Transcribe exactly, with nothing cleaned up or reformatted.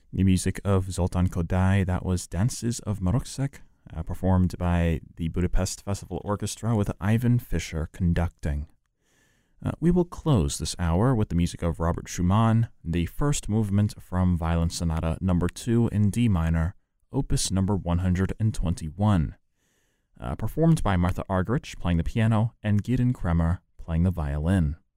The music of Zoltan Kodály, that was Dances of Marosek, uh, performed by the Budapest Festival Orchestra with Ivan Fischer conducting. Uh, we will close this hour with the music of Robert Schumann, the first movement from Violin Sonata number two in D minor, opus number one hundred twenty-one, uh, performed by Martha Argerich playing the piano and Gideon Kremer playing the violin.